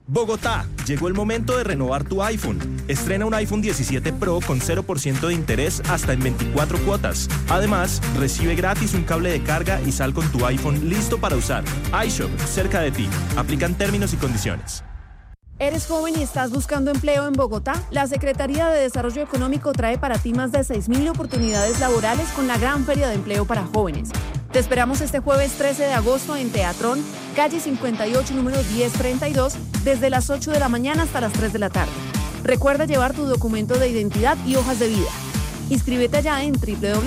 Bogotá, llegó el momento de renovar tu iPhone. Estrena un iPhone 17 Pro con 0% de interés hasta en 24 cuotas. Además, recibe gratis un cable de carga y sal con tu iPhone listo para usar. iShop, cerca de ti. Aplican términos y condiciones. ¿Eres joven y estás buscando empleo en Bogotá? La Secretaría de Desarrollo Económico trae para ti más de 6.000 oportunidades laborales con la Gran Feria de Empleo para Jóvenes. Te esperamos este jueves 13 de agosto en Teatrón, calle 58, número 1032, desde las 8 de la mañana hasta las 3 de la tarde. Recuerda llevar tu documento de identidad y hojas de vida. Inscríbete ya en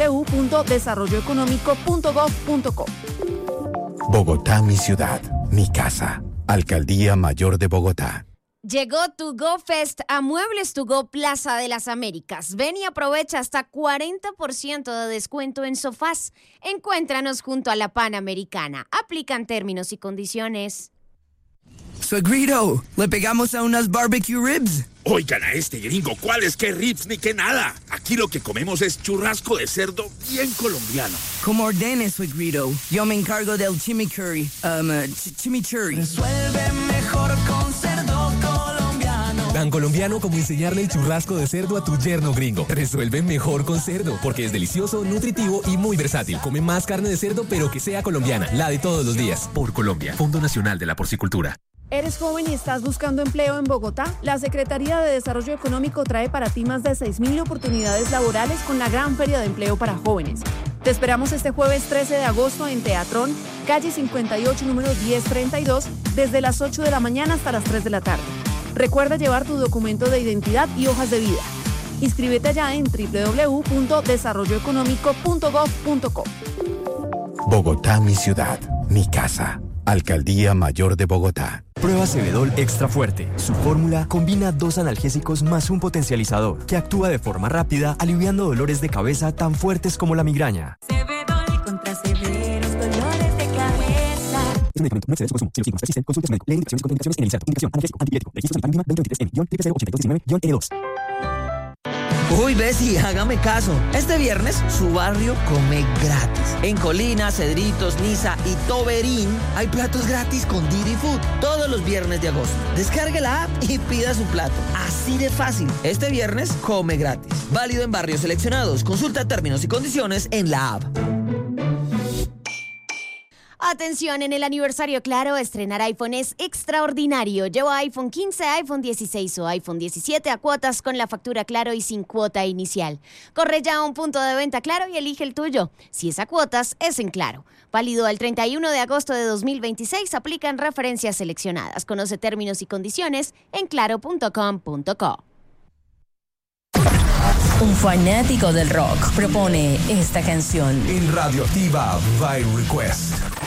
www.desarrolloeconómico.gov.co. Bogotá, mi ciudad, mi casa. Alcaldía Mayor de Bogotá. Llegó Tu Go Fest a Muebles To Go Plaza de las Américas. Ven y aprovecha hasta 40% de descuento en sofás. Encuéntranos junto a la Panamericana. Aplican términos y condiciones. Suegrito, ¿le pegamos a unas barbecue ribs? Oigan a este gringo, ¿cuáles qué ribs ni qué nada? Aquí lo que comemos es churrasco de cerdo bien colombiano. Como ordene, suegrito. Yo me encargo del chimichurri. Chimichurri. Resuelve mejor con cerdo colombiano. Tan colombiano como enseñarle el churrasco de cerdo a tu yerno gringo. Resuelve mejor con cerdo, porque es delicioso, nutritivo y muy versátil. Come más carne de cerdo, pero que sea colombiana, la de todos los días. Por Colombia, Fondo Nacional de la Porcicultura. ¿Eres joven y estás buscando empleo en Bogotá? La Secretaría de Desarrollo Económico trae para ti más de 6.000 oportunidades laborales con la Gran Feria de Empleo para Jóvenes. Te esperamos este jueves 13 de agosto en Teatrón, calle 58, número 1032, desde las 8 de la mañana hasta las 3 de la tarde. Recuerda llevar tu documento de identidad y hojas de vida. Inscríbete ya en www.desarrolloeconómico.gov.co. Bogotá, mi ciudad, mi casa. Alcaldía Mayor de Bogotá. Prueba Cebedol Extra Fuerte. Su fórmula combina 2 analgésicos más un potencializador que actúa de forma rápida, aliviando dolores de cabeza tan fuertes como la migraña. Cebedol contra severos dolores de cabeza. Es un medicamento, no excede su consumo. Si los síntomas persisten, consulte a su médico. Lee indicaciones y contraindicaciones en el inserto. Indicación: analgésico, antipirético. Registro sanitario 2023N-0008219-N2. Uy, Bessie, hágame caso. Este viernes, su barrio come gratis. En Colina, Cedritos, Niza y Toberín hay platos gratis con Didi Food todos los viernes de agosto. Descargue la app y pida su plato. Así de fácil. Este viernes, come gratis. Válido en barrios seleccionados. Consulta términos y condiciones en la app. Atención, en el aniversario Claro, estrenar iPhone es extraordinario. Lleva iPhone 15, iPhone 16 o iPhone 17 a cuotas con la factura Claro y sin cuota inicial. Corre ya a un punto de venta Claro y elige el tuyo. Si es a cuotas, es en Claro. Válido al 31 de agosto de 2026. Aplican referencias seleccionadas. Conoce términos y condiciones en claro.com.co. Un fanático del rock propone esta canción en Radioactiva by Request.